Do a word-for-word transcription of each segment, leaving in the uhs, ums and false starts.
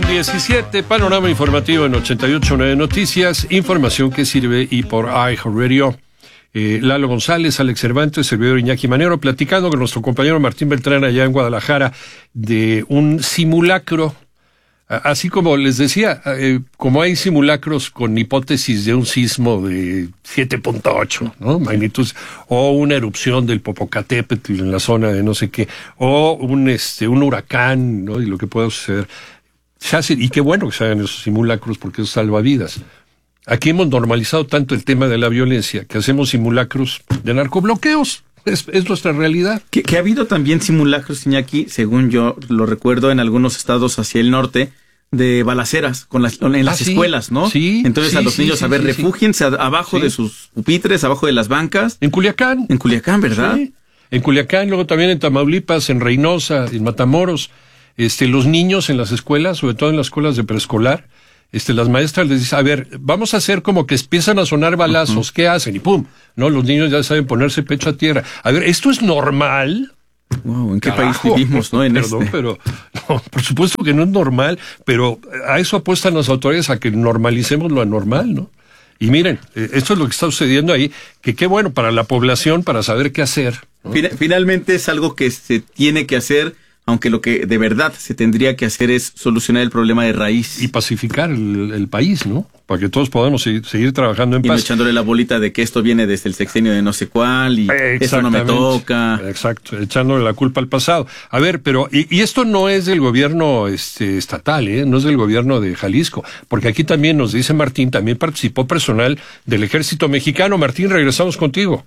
diecisiete, panorama informativo en ochenta y ocho punto nueve Noticias, información que sirve y por iHeartRadio. Eh, Lalo González, Alex Cervantes, servidor Iñaki Manero, platicando con nuestro compañero Martín Beltrán allá en Guadalajara de un simulacro. Así como les decía, eh, como hay simulacros con hipótesis de un sismo de siete punto ocho, ¿no? Magnitud, o una erupción del Popocatépetl en la zona de no sé qué, o un este un huracán, ¿no? Y lo que pueda suceder. Se hace, y qué bueno que se hagan esos simulacros porque eso salva vidas. Aquí hemos normalizado tanto el tema de la violencia que hacemos simulacros de narcobloqueos. Es, es nuestra realidad. Que, que ha habido también simulacros, Iñaki, según yo lo recuerdo, en algunos estados hacia el norte, de balaceras con las, en las ah, sí, escuelas, ¿no? Sí. Entonces sí, a los sí, niños, sí, a ver, sí, refúgiense sí. abajo sí. de sus pupitres, abajo de las bancas. En Culiacán. En Culiacán, ¿verdad? Sí. En Culiacán, luego también en Tamaulipas, en Reynosa, en Matamoros. Este, los niños en las escuelas, sobre todo en las escuelas de preescolar, este, las maestras les dicen, a ver, vamos a hacer como que empiezan a sonar balazos, uh-huh. ¿Qué hacen? Y pum, ¿no? Los niños ya saben ponerse pecho a tierra. A ver, ¿esto es normal? Wow, ¿en qué Carajo, país vivimos, no? En perdón, este. pero no, por supuesto que no es normal, pero a eso apuestan las autoridades, a que normalicemos lo anormal, ¿no? Y miren, esto es lo que está sucediendo ahí, que qué bueno para la población, para saber qué hacer, ¿no? Finalmente es algo que se tiene que hacer, aunque lo que de verdad se tendría que hacer es solucionar el problema de raíz. Y pacificar el, el país, ¿no? Para que todos podamos seguir, seguir trabajando en y paz. Y echándole la bolita de que esto viene desde el sexenio de no sé cuál y eso no me toca. Exacto, echándole la culpa al pasado. A ver, pero, y, y esto no es del gobierno este, estatal, ¿eh? No es del gobierno de Jalisco, porque aquí también nos dice Martín, también participó personal del Ejército Mexicano. Martín, regresamos contigo.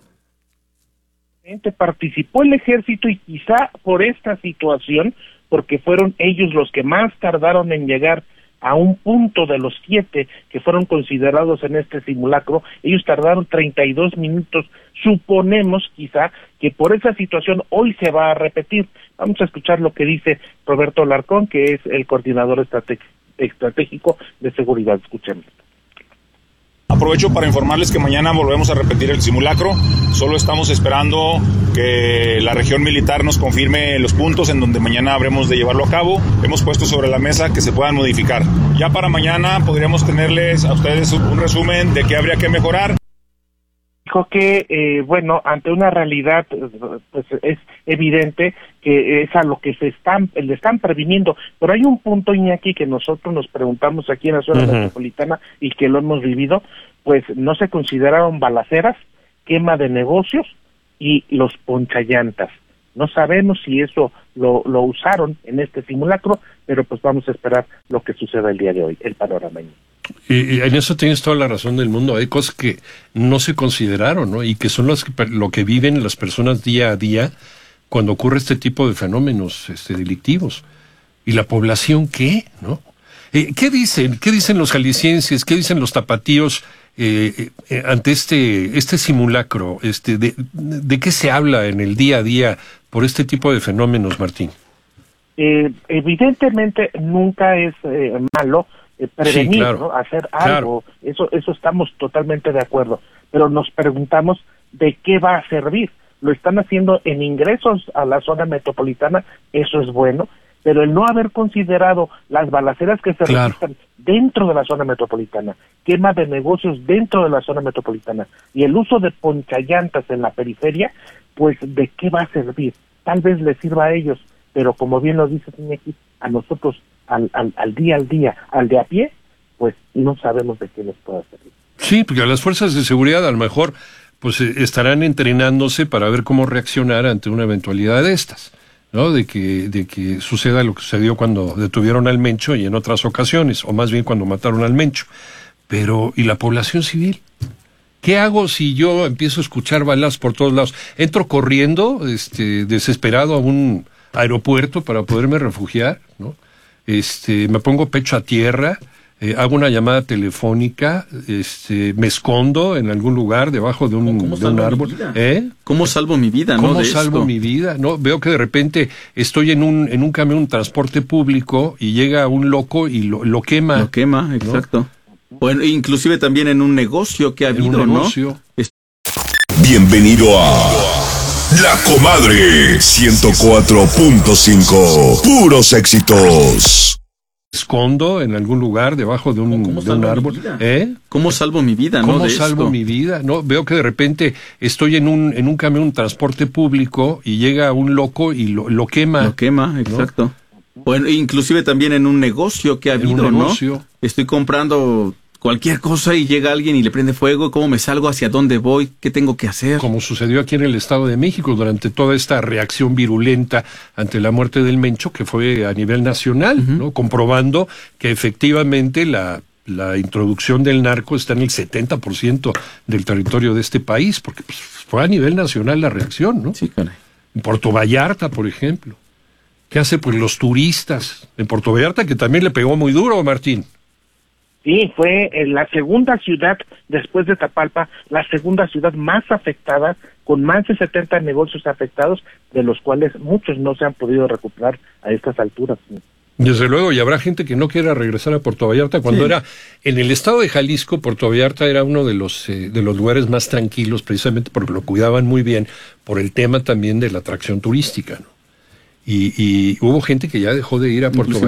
Participó el ejército y quizá por esta situación, porque fueron ellos los que más tardaron en llegar a un punto de los siete que fueron considerados en este simulacro, ellos tardaron treinta y dos minutos, suponemos quizá que por esa situación hoy se va a repetir. Vamos a escuchar lo que dice Roberto Alarcón, que es el coordinador estratég- estratégico de seguridad. Escuchemos. Aprovecho para informarles que mañana volvemos a repetir el simulacro. Solo estamos esperando que la región militar nos confirme los puntos en donde mañana habremos de llevarlo a cabo. Hemos puesto sobre la mesa que se puedan modificar. Ya para mañana podríamos tenerles a ustedes un resumen de qué habría que mejorar. Dijo que, eh, bueno, ante una realidad, pues es evidente que es a lo que se están, le están previniendo, pero hay un punto, Iñaki, que nosotros nos preguntamos aquí en la zona uh-huh. metropolitana y que lo hemos vivido, pues no se consideraron balaceras, quema de negocios y los ponchallantas. No sabemos si eso lo, lo usaron en este simulacro, pero pues vamos a esperar lo que suceda el día de hoy, el panorama. Y, y en eso tienes toda la razón del mundo. Hay cosas que no se consideraron, ¿no? Y que son las que, lo que viven las personas día a día cuando ocurre este tipo de fenómenos este, delictivos. ¿Y la población qué? ¿No? Eh, ¿Qué dicen? ¿Qué dicen los jaliscienses? ¿Qué dicen los tapatíos eh, eh, ante este este simulacro? Este, de, ¿De qué se habla en el día a día por este tipo de fenómenos, Martín? Eh, evidentemente nunca es eh, malo eh, prevenir, sí, claro, ¿no? Hacer algo, claro. eso eso estamos totalmente de acuerdo, pero nos preguntamos de qué va a servir. Lo están haciendo en ingresos a la zona metropolitana, eso es bueno, pero el no haber considerado las balaceras que se claro. registran dentro de la zona metropolitana, quema de negocios dentro de la zona metropolitana y el uso de ponchallantas en la periferia, pues ¿de qué va a servir? Tal vez les sirva a ellos, pero como bien lo dice Iñaki, a nosotros, al, al, al día al día, al de a pie, pues no sabemos de qué les pueda servir. Sí, porque las fuerzas de seguridad a lo mejor pues estarán entrenándose para ver cómo reaccionar ante una eventualidad de estas, ¿no? De que, de que suceda lo que sucedió cuando detuvieron al Mencho y en otras ocasiones, o más bien cuando mataron al Mencho. Pero, ¿y la población civil? ¿Qué hago si yo empiezo a escuchar balas por todos lados? Entro corriendo, este, desesperado a un aeropuerto para poderme refugiar, ¿no? Este, me pongo pecho a tierra, eh, hago una llamada telefónica, este, me escondo en algún lugar debajo de un, de un árbol. ¿Eh? ¿Cómo salvo mi vida? ¿Cómo no de salvo esto? mi vida? No, veo que de repente estoy en un en un camión, un transporte público y llega un loco y lo, lo quema. Lo quema, exacto. ¿No? Bueno, inclusive también en un negocio que ha habido, un negocio. ¿no? Bienvenido a La Comadre ciento cuatro punto cinco. Puros éxitos. escondo en algún lugar debajo de un, ¿Cómo de un salvo árbol. mi vida? ¿Eh? ¿Cómo salvo mi vida? ¿Cómo no, de salvo esto? mi vida? No, veo que de repente estoy en un en un camión, un transporte público y llega un loco y lo, lo quema. Lo quema, exacto. Bueno, inclusive también en un negocio que ha En habido, un ¿no? negocio. Estoy comprando cualquier cosa y llega alguien y le prende fuego. ¿Cómo me salgo? ¿Hacia dónde voy? ¿Qué tengo que hacer? Como sucedió aquí en el Estado de México durante toda esta reacción virulenta ante la muerte del Mencho, que fue a nivel nacional, uh-huh. ¿no? Comprobando que efectivamente la, la introducción del narco está en el setenta por ciento del territorio de este país, porque pues, fue a nivel nacional la reacción, ¿no? Sí, caray. En Puerto Vallarta, por ejemplo. ¿Qué hace? Pues los turistas. En Puerto Vallarta, que también le pegó muy duro, Martín. Sí, fue la segunda ciudad, después de Tapalpa, la segunda ciudad más afectada, con más de setenta negocios afectados, de los cuales muchos no se han podido recuperar a estas alturas. Desde luego, y habrá gente que no quiera regresar a Puerto Vallarta. Cuando sí. era en el estado de Jalisco, Puerto Vallarta era uno de los eh, de los lugares más tranquilos, precisamente porque lo cuidaban muy bien, por el tema también de la atracción turística, ¿no? Y, y hubo gente que ya dejó de ir a Puerto Vallarta.